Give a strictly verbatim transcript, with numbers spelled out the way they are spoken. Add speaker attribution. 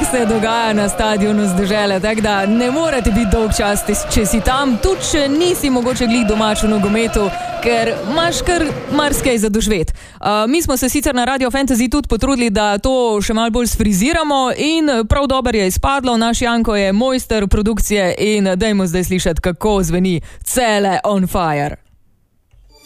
Speaker 1: se dogaja na stadionu z Dežele, tako da ne morete biti dolg čas, če si tam, tudi če nisi mogoče glih domač v nogometu, ker imaš kar marsikaj za doživeti. Uh, mi smo se sicer na Radio Fantasy tudi potrudili, da to še malo bolj sfriziramo in prav dobro je izpadlo. Naš Janko je mojster produkcije in dajmo zdaj slišati, kako zveni Cele on fire.